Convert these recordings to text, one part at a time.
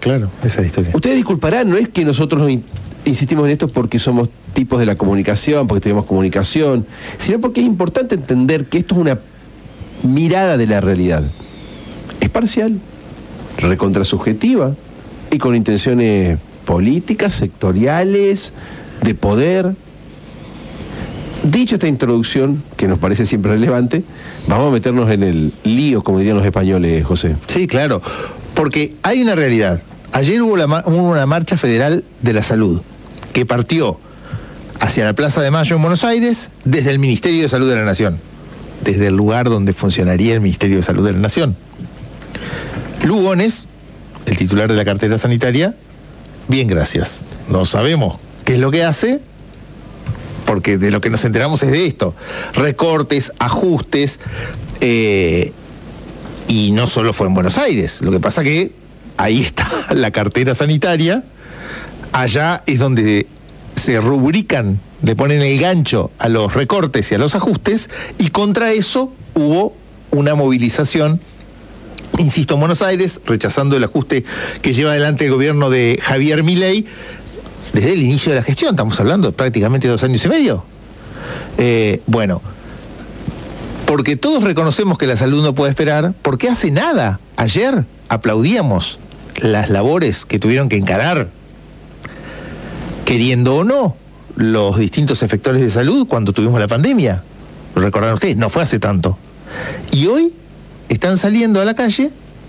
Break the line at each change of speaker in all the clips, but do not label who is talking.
claro, esa historia.
Ustedes disculparán, no es que nosotros nos insistimos en esto porque somos tipos de la comunicación, porque tenemos comunicación, sino porque es importante entender que esto es una mirada de la realidad. Es parcial, recontrasubjetiva y con intenciones políticas, sectoriales, de poder. Dicho esta introducción, que nos parece siempre relevante, vamos a meternos en el lío, como dirían los españoles, José.
Sí, claro, porque hay una realidad. Ayer hubo una marcha federal de la salud que partió hacia la Plaza de Mayo en Buenos Aires desde el Ministerio de Salud de la Nación, desde el lugar donde funcionaría el Ministerio de Salud de la Nación. Lugones, el titular de la cartera sanitaria, bien, gracias. No sabemos qué es lo que hace, porque de lo que nos enteramos es de esto: recortes, ajustes, y no solo fue en Buenos Aires. Lo que pasa que ahí está la cartera sanitaria, allá es donde se rubrican, le ponen el gancho a los recortes y a los ajustes, y contra eso hubo una movilización, insisto, en Buenos Aires, rechazando el ajuste que lleva adelante el gobierno de Javier Milei desde el inicio de la gestión. Estamos hablando de prácticamente 2 años y medio. Bueno, porque todos reconocemos que la salud no puede esperar, porque hace nada, ayer aplaudíamos las labores que tuvieron que encarar, queriendo o no, los distintos efectores de salud cuando tuvimos la pandemia. Lo recordarán ustedes, no fue hace tanto. Y hoy están saliendo a la calle,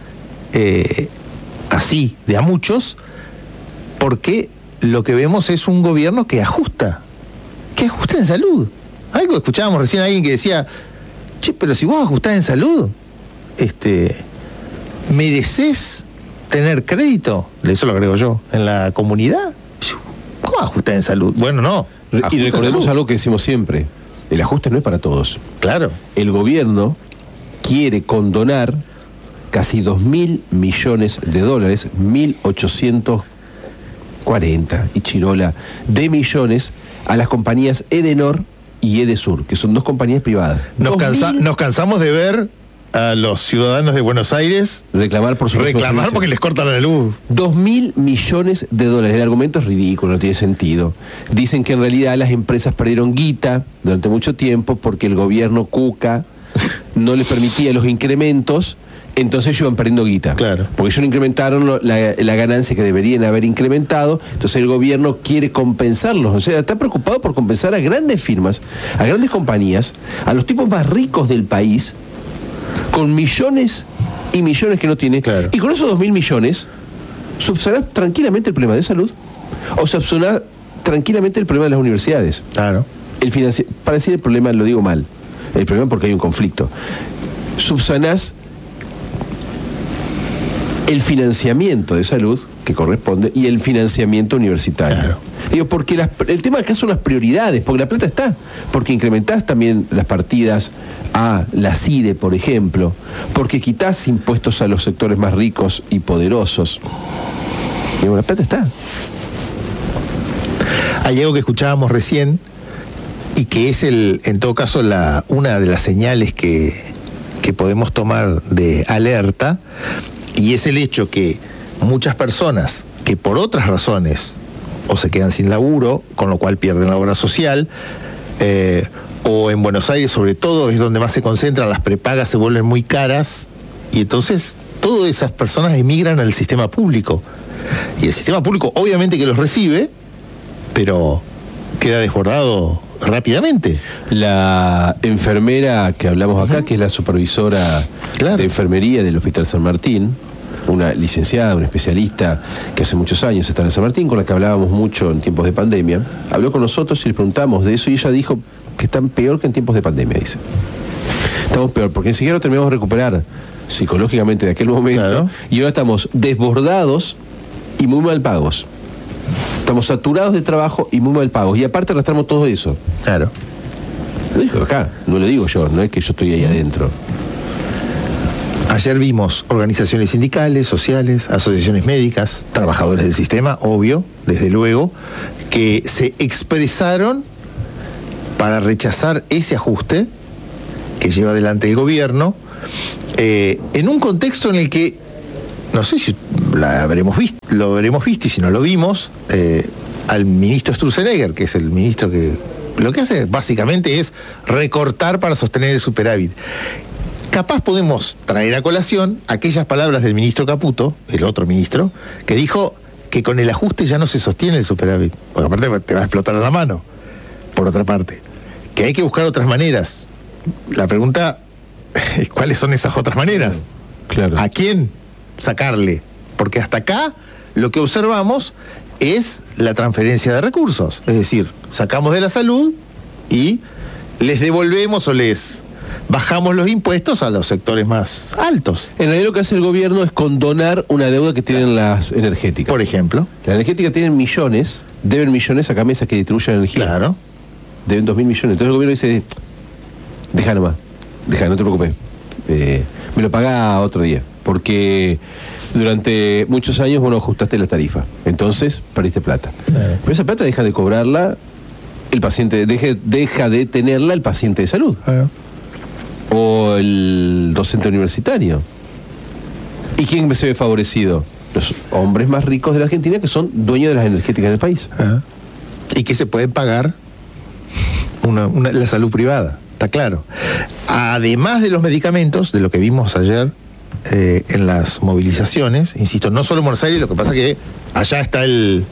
así, de a muchos, porque lo que vemos es un gobierno que ajusta en salud. Algo escuchábamos recién a alguien que decía, che, pero si vos ajustás en salud, ¿merecés tener crédito? Eso lo agrego yo, en la comunidad. ¿Cómo ajustás en salud? Bueno, no.
Y recordemos algo que decimos siempre: el ajuste no es para todos.
Claro.
El gobierno quiere condonar casi 2.000 millones de dólares, 1.840 y chirola de millones, a las compañías Edenor y Edesur, que son 2 compañías privadas.
Nos cansamos de ver a los ciudadanos de Buenos Aires
reclamar por su
reclamar porque les cortan la luz.
2.000 millones de dólares. El argumento es ridículo, no tiene sentido. Dicen que en realidad las empresas perdieron guita durante mucho tiempo porque el gobierno Cuca no les permitía los incrementos, entonces ellos iban perdiendo guita.
Claro.
Porque ellos no incrementaron la ganancia que deberían haber incrementado, entonces el gobierno quiere compensarlos. O sea, está preocupado por compensar a grandes firmas, a grandes compañías, a los tipos más ricos del país, con millones y millones que no tiene.
Claro.
Y con esos 2.000 millones, subsanará tranquilamente el problema de salud, o subsanará tranquilamente el problema de las universidades.
Claro.
Para decir el problema, lo digo mal. El problema porque hay un conflicto. Subsanás el financiamiento de salud que corresponde y el financiamiento universitario.
Claro.
Digo, porque el tema acá son las prioridades, porque la plata está, porque incrementás también las partidas a la CIDE, por ejemplo, porque quitás impuestos a los sectores más ricos y poderosos. Digo, la plata está.
Hay algo que escuchábamos recién y que es en todo caso una de las señales que podemos tomar de alerta, y es el hecho que muchas personas que por otras razones o se quedan sin laburo, con lo cual pierden la obra social, o en Buenos Aires sobre todo es donde más se concentran, las prepagas se vuelven muy caras, y entonces todas esas personas emigran al sistema público, y el sistema público obviamente que los recibe, pero queda desbordado rápidamente.
La enfermera que hablamos acá, que es la supervisora de enfermería del Hospital San Martín, una licenciada, una especialista que hace muchos años está en San Martín, con la que hablábamos mucho en tiempos de pandemia, habló con nosotros y le preguntamos de eso, y ella dijo que están peor que en tiempos de pandemia, dice. Estamos peor, porque ni siquiera lo terminamos de recuperar psicológicamente de aquel momento, claro, y ahora estamos desbordados y muy mal pagos. Estamos saturados de trabajo y muy mal pagos, y aparte arrastramos todo eso.
Claro.
Lo dijo acá, no lo digo yo, no es que yo estoy ahí adentro.
Ayer vimos organizaciones sindicales, sociales, asociaciones médicas, trabajadores del sistema, obvio, desde luego, que se expresaron para rechazar ese ajuste que lleva adelante el gobierno, en un contexto en el que, no sé si lo habremos visto, y si no lo vimos, al ministro Sturzenegger, que es el ministro que lo que hace básicamente es recortar para sostener el superávit. Capaz podemos traer a colación aquellas palabras del ministro Caputo, el otro ministro, que dijo que con el ajuste ya no se sostiene el superávit, porque aparte te va a explotar la mano, por otra parte, que hay que buscar otras maneras. La pregunta es cuáles son esas otras maneras.
Claro.
¿A quién sacarle? Porque hasta acá lo que observamos es la transferencia de recursos, es decir, sacamos de la salud y les devolvemos o les bajamos los impuestos a los sectores más altos.
En realidad lo que hace el gobierno es condonar una deuda que tienen las energéticas.
Por ejemplo.
Las energéticas tienen millones, deben millones a Camesas que distribuyen energía.
Claro.
Deben 2.000 millones. Entonces el gobierno dice, deja nomás, no te preocupes, me lo paga otro día, porque durante muchos años vos no ajustaste la tarifa, entonces perdiste plata. Pero esa plata deja de cobrarla el paciente, deja de tenerla el paciente de salud. O el docente universitario. ¿Y quién se ve favorecido? Los hombres más ricos de la Argentina, que son dueños de las energéticas en el país.
Y que se pueden pagar la salud privada, está claro. Además de los medicamentos, de lo que vimos ayer en las movilizaciones, insisto, no solo en Buenos Aires, lo que pasa que allá está la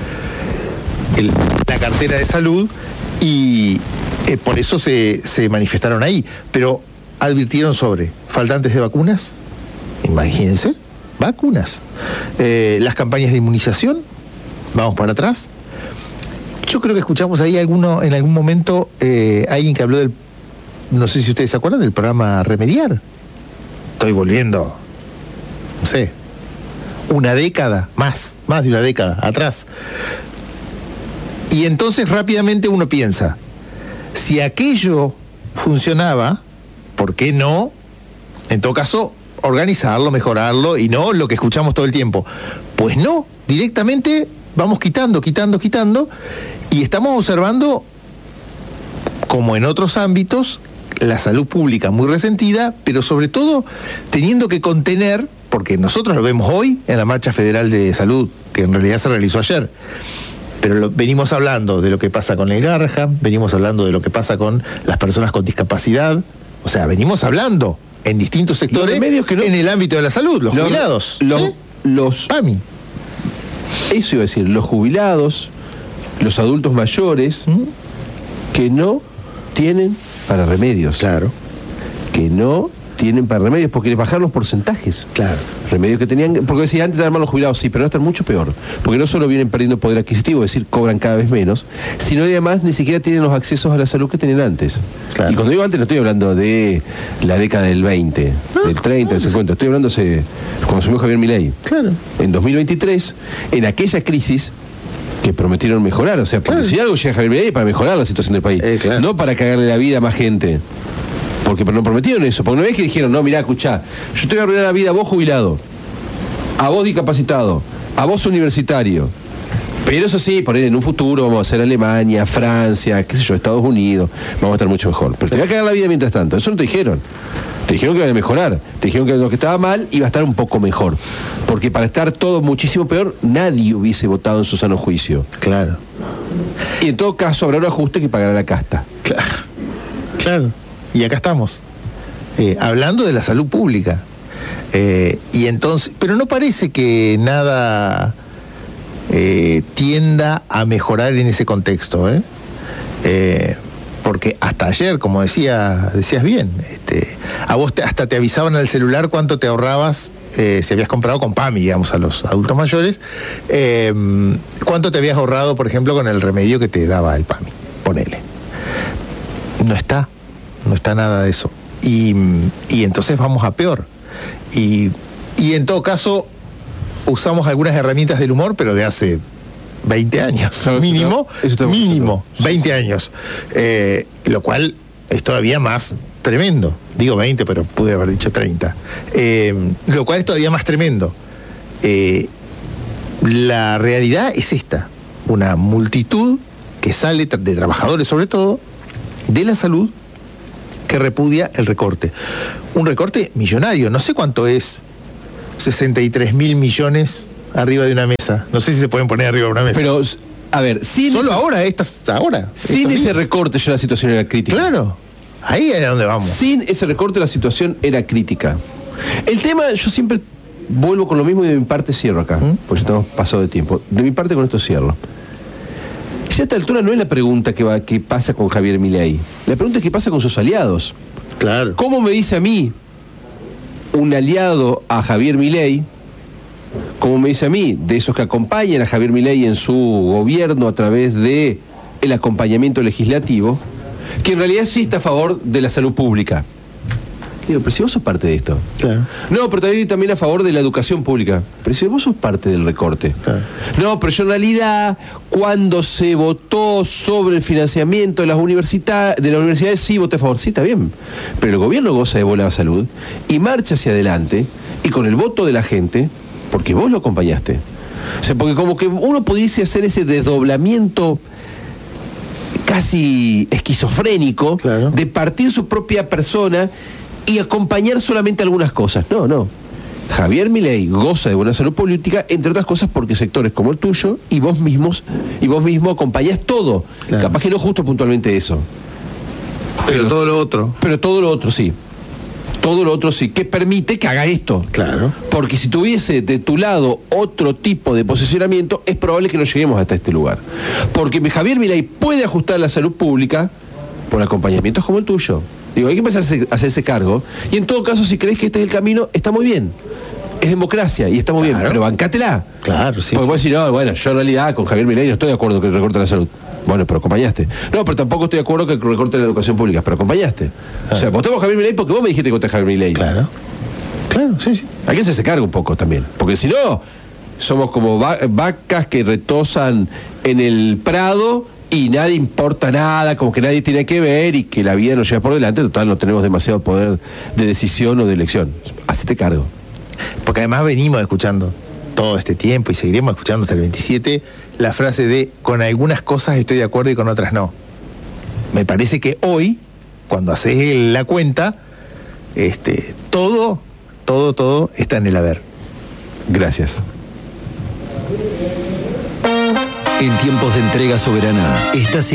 cartera de salud y por eso se manifestaron ahí, pero advirtieron sobre faltantes de vacunas, imagínense, vacunas, las campañas de inmunización, vamos para atrás. Yo creo que escuchamos ahí en algún momento alguien que habló no sé si ustedes se acuerdan del programa Remediar. Estoy volviendo, no sé, una década, más de una década atrás. Y entonces rápidamente uno piensa, si aquello funcionaba, ¿por qué no, en todo caso, organizarlo, mejorarlo, y no lo que escuchamos todo el tiempo? Pues no, directamente vamos quitando, y estamos observando, como en otros ámbitos, la salud pública muy resentida, pero sobre todo teniendo que contener, porque nosotros lo vemos hoy en la Marcha Federal de Salud, que en realidad se realizó ayer, pero venimos hablando de lo que pasa con el Garrahan, venimos hablando de lo que pasa con las personas con discapacidad, o sea, venimos hablando en distintos sectores en el ámbito de la salud, los jubilados.
Los
PAMI.
Eso iba a decir, los jubilados, los adultos mayores, que no tienen para remedios.
Claro.
Que no tienen para remedios, porque les bajaron los porcentajes.
Claro.
Remedios que tenían, porque decía antes de armar los jubilados, sí, pero ahora están mucho peor, porque no solo vienen perdiendo poder adquisitivo, es decir, cobran cada vez menos, sino además ni siquiera tienen los accesos a la salud que tenían antes. Claro. Y cuando digo antes no estoy hablando de la década del 20, del 30, del 50, estoy hablando cuando asumió Javier Milei.
Claro.
En 2023, en aquella crisis que prometieron mejorar, o sea, porque si algo llega a Javier Milei para mejorar la situación del país, no para cagarle la vida a más gente. Porque no prometieron eso, porque una vez que dijeron, no, mirá, escuchá, yo te voy a arruinar la vida a vos jubilado, a vos discapacitado, a vos universitario, pero eso sí, por ahí en un futuro vamos a hacer Alemania, Francia, qué sé yo, Estados Unidos, vamos a estar mucho mejor, pero te voy a cagar la vida mientras tanto. Eso no te dijeron. Te dijeron que iba a mejorar, te dijeron que lo que estaba mal iba a estar un poco mejor, porque para estar todo muchísimo peor, nadie hubiese votado en su sano juicio.
Claro.
Y en todo caso habrá un ajuste que pagará la casta.
Claro. Y acá estamos, hablando de la salud pública. Y entonces, pero no parece que nada tienda a mejorar en ese contexto, porque hasta ayer, como decías bien, a vos hasta te avisaban al celular cuánto te ahorrabas si habías comprado con PAMI, digamos, a los adultos mayores, cuánto te habías ahorrado, por ejemplo, con el remedio que te daba el PAMI, ponele. No está nada de eso. Y entonces vamos a peor. Y en todo caso, usamos algunas herramientas del humor, pero de hace 20 años. Claro, mínimo, 20 años. Lo cual es todavía más tremendo. Digo 20, pero pude haber dicho 30. Lo cual es todavía más tremendo. La realidad es esta. Una multitud que sale de trabajadores, sobre todo, de la salud, que repudia el recorte. Un recorte millonario, no sé cuánto es 63.000 millones arriba de una mesa. No sé si se pueden poner arriba de una mesa.
Pero, a ver,
solo ahora.
Sin ese recorte ya la situación era crítica.
Claro, ahí es donde vamos.
Sin ese recorte la situación era crítica. El tema, yo siempre vuelvo con lo mismo y de mi parte cierro acá, porque estamos pasado de tiempo. De mi parte con esto cierro. Ya a esta altura no es la pregunta que pasa con Javier Milei. La pregunta es qué pasa con sus aliados.
Claro.
¿Cómo me dice a mí, un aliado a Javier Milei, como me dice a mí, de esos que acompañan a Javier Milei en su gobierno a través de el acompañamiento legislativo, que en realidad sí está a favor de la salud pública? Digo, pero si vos sos parte de esto.
Claro.
No, pero también a favor de la educación pública. Pero si vos sos parte del recorte.
Claro.
No, pero yo en realidad, cuando se votó sobre el financiamiento de las universidades, sí voté a favor. Sí, está bien. Pero el gobierno goza de buena salud y marcha hacia adelante, y con el voto de la gente, porque vos lo acompañaste. O sea, porque como que uno pudiese hacer ese desdoblamiento casi esquizofrénico,
claro,
de partir su propia persona y acompañar solamente algunas cosas. No. Javier Milei goza de buena salud política, entre otras cosas porque sectores como el tuyo y vos mismo acompañás todo. Claro. Capaz que no justo puntualmente eso.
Pero todo lo otro.
Pero todo lo otro sí. Todo lo otro sí, que permite que haga esto.
Claro.
Porque si tuviese de tu lado otro tipo de posicionamiento, es probable que no lleguemos hasta este lugar. Porque Javier Milei puede ajustar la salud pública por acompañamientos como el tuyo. Digo, hay que empezar a hacerse cargo. Y en todo caso, si crees que este es el camino, está muy bien. Es democracia y está muy bien, pero bancátela.
Claro, sí.
Porque vos decís, no, bueno, yo en realidad con Javier Milei no estoy de acuerdo que recorte la salud. Bueno, pero acompañaste. No, pero tampoco estoy de acuerdo que recorte la educación pública, pero acompañaste. O sea, votamos a Javier Milei porque vos me dijiste que voté a Javier Milei.
Claro, sí.
Hay que hacerse cargo un poco también. Porque si no, somos como vacas que retosan en el prado y nadie importa nada, como que nadie tiene que ver y que la vida nos lleva por delante. Total, no tenemos demasiado poder de decisión o de elección. Hacete cargo.
Porque además venimos escuchando todo este tiempo y seguiremos escuchando hasta el 27 la frase de con algunas cosas estoy de acuerdo y con otras no. Me parece que hoy, cuando haces la cuenta, todo está en el haber.
Gracias.
En tiempos de entrega soberana, estás